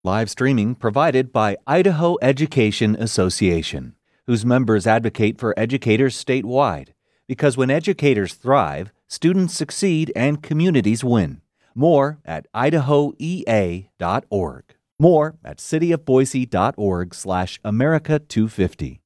Live streaming provided by Idaho Education Association, whose members advocate for educators statewide. Because when educators thrive, students succeed and communities win. More at idahoea.org. More at cityofboise.org/America250.